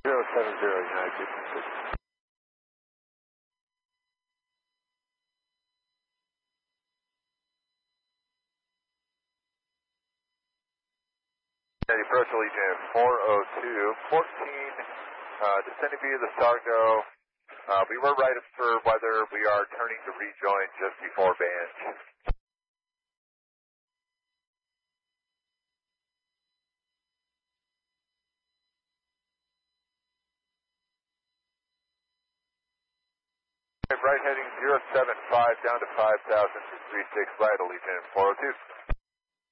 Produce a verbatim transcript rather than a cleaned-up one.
zero seven zero United. Approach Allegiant four oh two, fourteen, uh, descending via the Sargo. Uh, we were right for weather. We are turning to rejoin just before band. Right heading zero seven five down to five thousand, two three six right, Allegiant four oh two.